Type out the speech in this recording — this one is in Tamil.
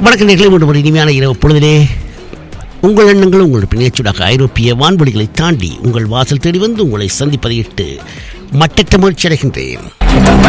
வணக்கம் நேயர்களே, மீண்டும் ஒரு இனிமையான இரவு பொழுதிலே உங்கள் எண்ணங்கள் உங்கள் பிணைச்சூடாக ஐரோப்பிய வான்வெளிகளை தாண்டி உங்கள் வாசல் தேடி வந்து உங்களை சந்திப்பதையிட்டு மட்டற்ற முயற்சி அடைகின்றேன்.